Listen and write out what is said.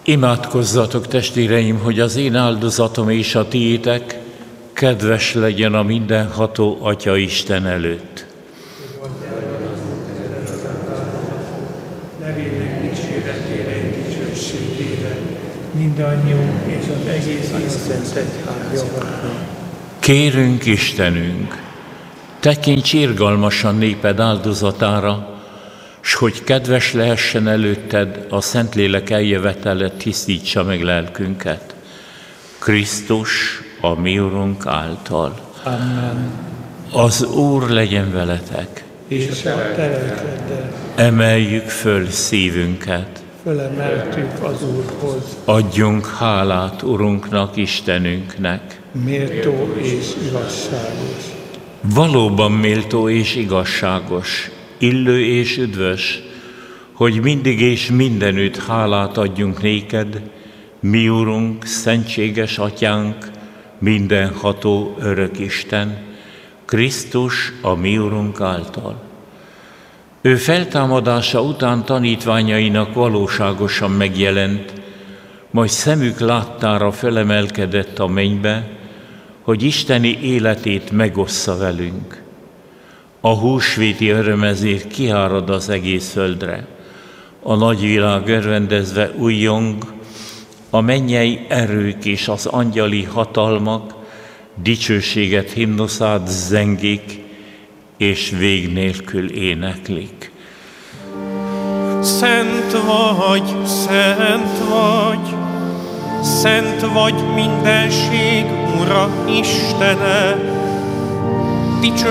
Imádkozzatok, testvéreim, hogy az én áldozatom és a tiétek kedves legyen a mindenható Atya Isten előtt. Nevének dicséretére és dicsőségére, mindannyiunk és az egész Szent Egyház javára. Kérünk, Istenünk, tekints irgalmasan néped áldozatára, s hogy kedves lehessen előtted a Szentlélek eljövetele, tisztítsa meg lelkünket. Krisztus, a mi Urunk által. Amen. Az Úr legyen veletek. És a te lelkeddel. Emeljük föl szívünket. Fölemeltük az Úrhoz. Adjunk hálát Urunknak, Istenünknek. Méltó és igazságos. Valóban méltó és igazságos, illő és üdvös, hogy mindig és mindenütt hálát adjunk néked, mi Urunk, szentséges Atyánk, mindenható örök Isten, Krisztus, a mi Urunk által. Ő feltámadása után tanítványainak valóságosan megjelent, majd szemük láttára felemelkedett a mennybe, hogy isteni életét megossza velünk. A húsvéti öröm ezért kiárad az egész földre. A nagyvilág örvendezve újjong, a mennyei erők és az angyali hatalmak dicsőséget himnuszát zengik, és vég nélkül éneklik. Szent vagy, szent vagy, szent vagy mindenség, Ura Istene, dicső